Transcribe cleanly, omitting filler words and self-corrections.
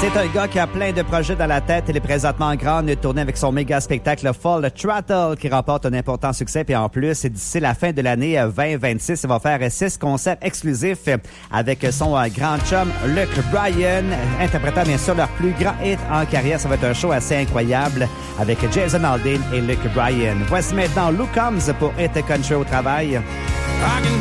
C'est un gars qui a plein de projets dans la tête. Il est présentement en grande tournée avec son méga spectacle Full Throttle qui remporte un important succès. Puis en plus, d'ici la fin de l'année 2026, il va faire 6 concerts exclusifs avec son grand chum Luke Bryan, interprétant bien sûr leur plus grand hit en carrière. Ça va être un show assez incroyable avec Jason Aldean et Luke Bryan. Voici maintenant Luke Combs pour Hit Country au travail. I can